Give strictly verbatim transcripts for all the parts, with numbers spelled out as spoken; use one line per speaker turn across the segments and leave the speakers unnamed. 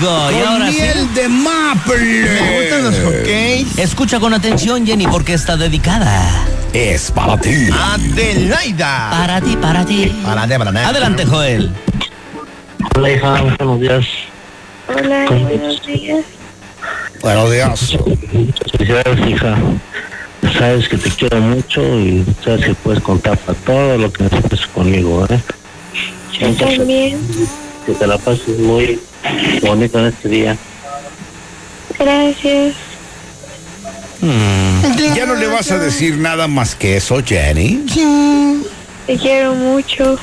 rico. Y
Con
ahora
miel
sí,
de maple.
Me gustan los hotcakes.
escucha con atención, Jenny, porque está dedicada.
Es para ti.
Adelaida.
Para ti, para ti.
Para ti, para ti.
Adelante, Joel.
Hola, hija, buenos días.
Hola, buenos días.
Buenos días.
Muchas felicidades, hija. Sabes que te quiero mucho y sabes que puedes contar para todo lo que necesites conmigo, ¿eh?
Yo también.
Que te la pases muy bonito en este día.
Gracias.
Mm,
Ya no le vas a decir nada más que eso, Jenny.
Te quiero mucho.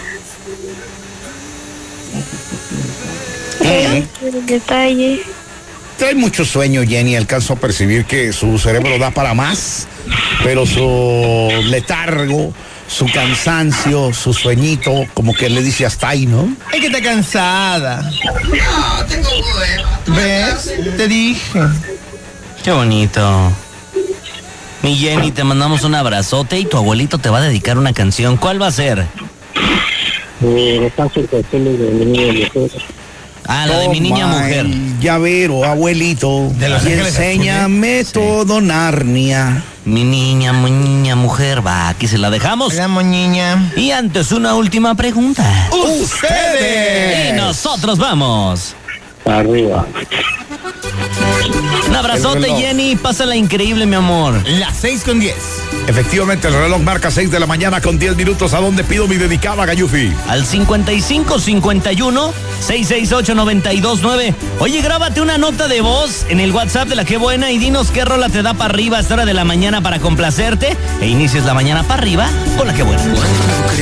Gracias por el detalle.
Trae mucho sueño, Jenny. Alcanzo a percibir que su cerebro da para más, pero su letargo, su cansancio, su sueñito, como que le dice hasta ahí, ¿no?
Es que está cansada. ¿Ves? Te dije.
qué bonito. Mi Jenny, te mandamos un abrazote y tu abuelito te va a dedicar una canción. ¿Cuál va a ser?
Mi descanso de canciones de mi niña mujer.
Ah, la de mi niña
Toma
mujer.
el llavero, abuelito.
De Los
y
Ángeles
enséñame
Azules.
todo, Narnia.
Mi niña, mi niña mujer. Va, aquí se la dejamos.
Hola, moñiña.
Y antes una última pregunta. Y
¡Ustedes!
nosotros vamos.
Arriba.
Un abrazote,
El reloj.
Jenny. Pásala increíble, mi amor.
Las seis con diez.
Efectivamente, el reloj marca seis de la mañana con diez minutos. ¿A dónde pido mi dedicada, Gayufi?
Al cincuenta y cinco cincuenta y uno seiscientos sesenta y ocho noventa y dos nueve. Oye, grábate una nota de voz en el WhatsApp de La Qué Buena y dinos qué rola te da para arriba a esta hora de la mañana para complacerte e inicies la mañana para arriba con La Qué Buena.